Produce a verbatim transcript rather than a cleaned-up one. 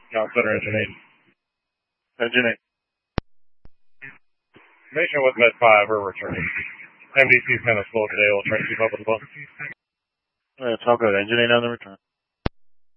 No, center engine eight. Engine eight. Nation with Med five, we're returning. M D C's kind of slow today, we'll try to keep up with the bus. It's all good. Engine eight on the return.